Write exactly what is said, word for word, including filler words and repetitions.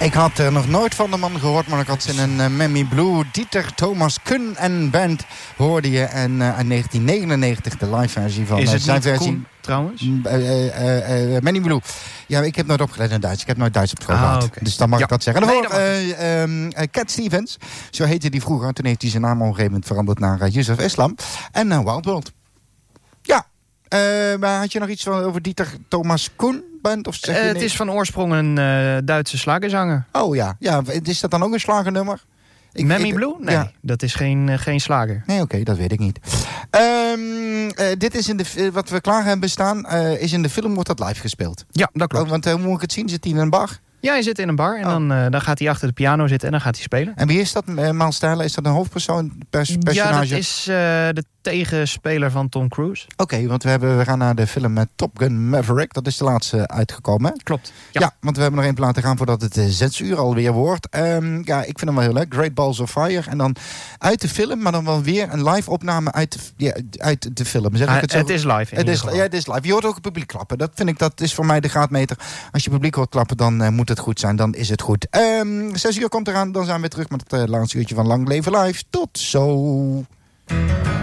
Ik had er nog nooit van de man gehoord, maar ik had ze in een uh, Mammy Blue. Dieter Thomas Kun en Band hoorde je. En uh, in negentien negenennegentig de live versie van Is het uh, zijn niet versie. Koen, trouwens? Uh, uh, uh, uh, Mammy Blue. Ja, ik heb nooit opgeleid in Duits. Ik heb nooit Duits op school ah, gehad. Okay. Dus dan mag ja. ik dat zeggen. En dan nee, hoor, uh, um, uh, Cat Stevens. Zo heette die vroeger. Toen heeft hij zijn naam op een gegeven moment veranderd naar uh, Yusuf Islam. En uh, Wild World. Ja. Uh, maar had je nog iets van, over Dieter Thomas Kun? Band, of zeg je uh, het nee? is van oorsprong een uh, Duitse slagerzanger. Oh ja. ja. Is dat dan ook een slagernummer? Ik, Mammy ik, Blue? Nee, ja. dat is geen, uh, geen slager. Nee, oké, okay, dat weet ik niet. Um, uh, dit is in de, uh, wat we klaar hebben staan, uh, is in de film, wordt dat live gespeeld. Ja, dat klopt. Oh, want uh, hoe moet ik het zien? Zit hij in een bar? Ja, hij zit in een bar en oh. dan, uh, dan gaat hij achter de piano zitten en dan gaat hij spelen. En wie is dat, uh, Miles Teller? Is dat een hoofdpersoon, pers- personage? Ja, dat is uh, de tegenspeler van Tom Cruise. Oké, okay, want we, hebben, we gaan naar de film met Top Gun Maverick. Dat is de laatste uitgekomen. Hè? Klopt. Ja. ja, want we hebben nog één plaat te gaan voordat het uh, zes uur alweer wordt. Um, ja, ik vind hem wel heel leuk. Great Balls of Fire. En dan uit de film, maar dan wel weer een live opname uit de, ja, uit de film. Zeg ik uh, het zo? Het is live in het is, geval. Ja, het is live. Je hoort ook het publiek klappen. Dat vind ik, dat is voor mij de graadmeter. Als je publiek hoort klappen, dan uh, moet het goed zijn. Dan is het goed. Um, zes uur komt eraan, dan zijn we terug met het uh, laatste uurtje van Lang Leven Live. Tot zo!